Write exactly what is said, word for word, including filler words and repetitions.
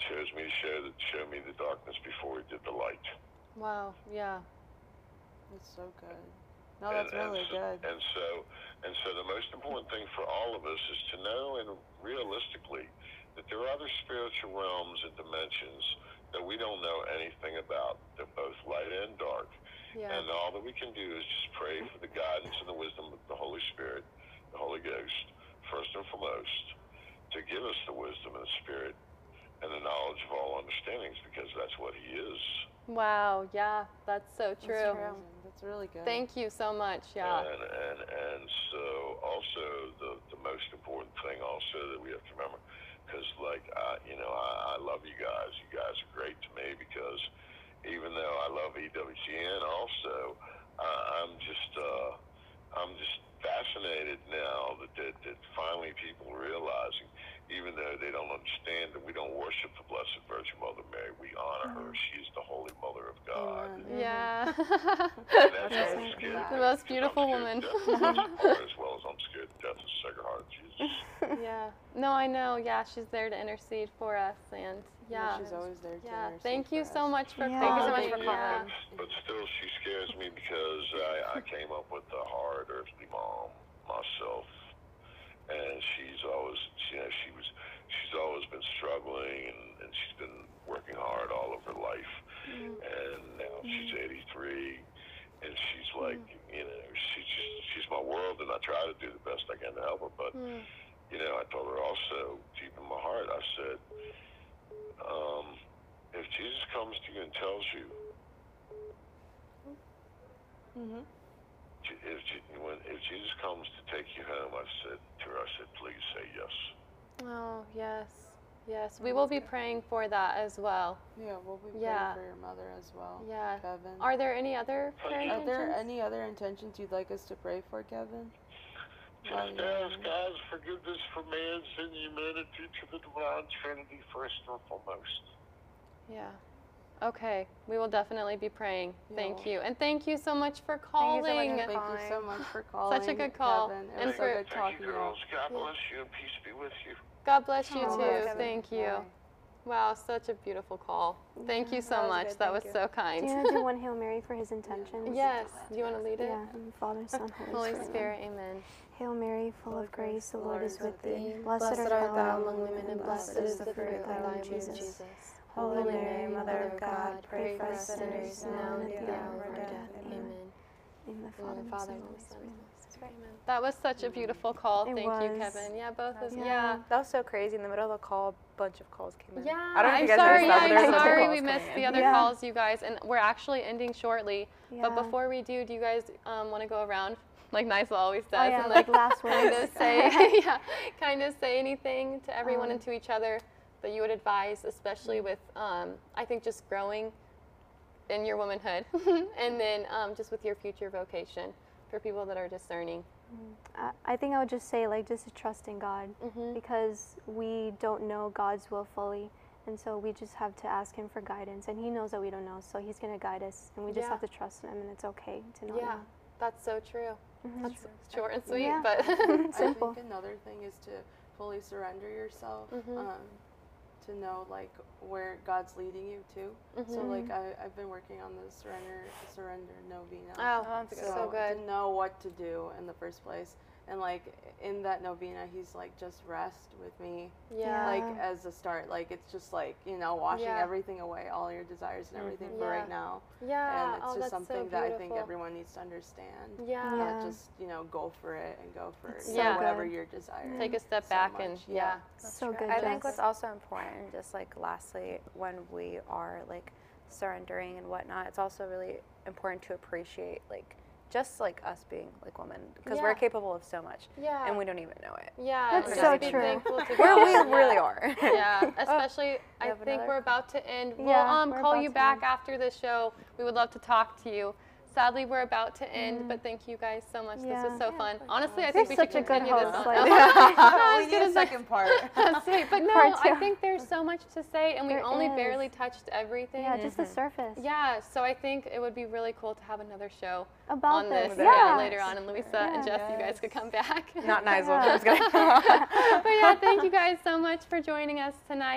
chose me to show, the, show me the darkness before he did the light. Wow, yeah. That's so good. No, that's and, really and so, good. And so, and so the most important thing for all of us is to know, and realistically, that there are other spiritual realms and dimensions that we don't know anything about. They're both light and dark. Yeah. And all that we can do is just pray for the guidance and the wisdom of the Holy Spirit, the Holy Ghost, first and foremost, to give us the wisdom and the Spirit and the knowledge of all understandings, because that's what he is. Wow, yeah, that's so true. That's true. That's really good. Thank you so much, yeah. And, and, and so also the, the most important thing also that we have to remember, because like, I, you know, I, I love you guys. You guys are great to me, because even though I love E W T N also, uh, I'm just, uh, I'm just fascinated now that, that, that finally people are realizing, even though they don't understand that we don't worship the Blessed Virgin Mother Mary, we honor her. She is the Holy Mother of God. Amen. Yeah. And that's That's what I'm right. scared of, The most because beautiful I'm woman. scared of death of the Virgin Mother, as well as I'm scared to death of the Sacred Heart of Jesus. Yeah. No, I know. Yeah, she's there to intercede for us, and yeah. She's always there to Yeah. intercede Thank you for so us. much for Yeah. calling. Thank you so much for Yeah. calling. But, but still, she scares me because I, I came up with a hard earthly mom myself, and she's always, you know, she was, she's always been struggling, and, and she's been working hard all of her life, Mm. and now she's eighty-three, and she's like, you know, she's just, she's my world, and I try to do the best I can to help her, but, Mm. you know, I told her also, deep in my heart, I said, um, if Jesus comes to you and tells you, Mm-hmm. if, when, if Jesus comes to take you home, I said to her, I said, please say yes. Oh, yes. Yes. We will be praying for that as well. Yeah, we'll be praying Yeah. for your mother as well, Yeah. Kevin. Are there any other prayer Are Are there intentions? any other intentions you'd like us to pray for, Kevin? Just While you're ask on? God's forgiveness for man's and humanity to the divine Trinity first and foremost. Yeah. Okay. We will definitely be praying. Yeah, Thank well- you. And thank you so much for you so much calling. for Thank you so much for calling. Such a good call. Kevin. It And was so for- good Thank talking you, to you. girls. God Yeah. bless you and peace be with you. God bless you Oh, too. Kevin. Thank you. Bye. Wow, such a beautiful call. Thank you so That was much. good, That thank was you. so Do kind. you want to do one Hail Mary for his intentions? Yes. Do you want to lead it? Yeah, in the Father, Son, Holy, Holy Spirit. Spirit, amen. Hail Mary, full of grace, the Lord is with thee. Blessed art thou among women, and blessed is the fruit of thy womb, Jesus. Holy Mary, Mother of God, pray for us sinners now and at the hour of our death. Amen. In the In Father, the and Father, Son, and Holy the Son, Spirit. and the Holy Spirit. Amen. That was such a beautiful call. It Thank you, was. Kevin. Yeah, both of Yeah. yeah. That was so crazy. In the middle of the call, a bunch of calls came in. Yeah, I don't know if I'm you guys sorry. noticed Yeah, that, but there I'm was a bunch of sorry calls we coming missed in. the other Yeah. calls, you guys, and we're actually ending shortly. Yeah. But before we do, do you guys um, want to go around like Nigel always does, Oh, yeah, and like last kind words. of say, yeah, kind of say anything to everyone Um, and to each other that you would advise, especially with um, I think just growing in your womanhood, and then um, just with your future vocation for people that are discerning. I, I think I would just say, like, just to trust in God, Mhm. because we don't know God's will fully, and so we just have to ask Him for guidance, and He knows that we don't know, so He's going to guide us, and we just Yeah. have to trust Him, and it's okay to not Yeah, know. that's so true. Mhm. That's short and sweet, Yeah. but Simple. I think another thing is to fully surrender yourself, Mhm. um, to know like where God's leading you to. So Mhm. like I, I've been working on the surrender surrender novena. oh, that's so, good. so good. To know what to do in the first place, and like in that novena, He's like, just rest with me. Yeah. Like as a start, like it's just like, you know, washing Yeah. everything away, all your desires and everything for Yeah. right now. Yeah. And it's oh, just that's something so that I think beautiful. everyone needs to understand. Yeah. Yeah. Not just, you know, go for it and go for It's you so know, whatever good. your desire. Take a step so back much. and Yeah. yeah. So good, I think Jess. what's also important, just like lastly, when we are like surrendering and whatnot, it's also really important to appreciate like just like us being like women, because Yeah. we're capable of so much, Yeah. and we don't even know it. Yeah, That's and so just be true. thankful to Where God. we Yeah. really are. Yeah, especially I have think another we're about to end. We'll Yeah, um, we're call about you to back end. after the show. We would love to talk to you. Sadly, we're about to end, Mm. but thank you guys so much. This Yeah. was so Yeah, fun. of course. Honestly, I You're think we should such a good continue this host, on. like- Not we as need good a as second part. That's sweet. But no, Part I two. think there's so much to say, and we There only is. barely touched everything. Yeah, just the surface. Yeah, so I think it would be really cool to have another show About on this this, yeah, yeah. later on. And Louisa and Yeah. Jess, you guys could come back. Not Nigel. Yeah. I'm just kidding. But yeah, thank you guys so much for joining us tonight.